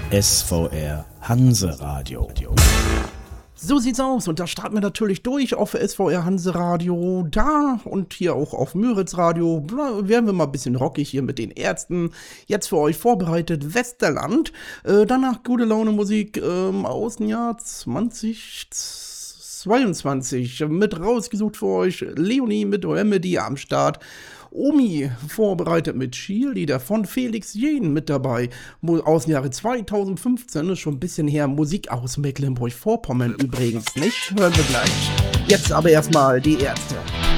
SVR Hanseradio. So sieht's aus und da starten wir natürlich durch auf SVR Hanseradio, da und hier auch auf Müritz Radio, werden wir mal ein bisschen rockig hier mit den Ärzten, jetzt für euch vorbereitet Westerland, danach gute Laune Musik aus dem Jahr 2022, mit rausgesucht für euch Leonie mit Remedy am Start. Omi vorbereitet mit Cheerleader von Felix Jähn mit dabei. Aus dem Jahre 2015, ist schon ein bisschen her. Musik aus Mecklenburg-Vorpommern übrigens, nicht? Hören wir gleich. Jetzt aber erstmal die Ärzte.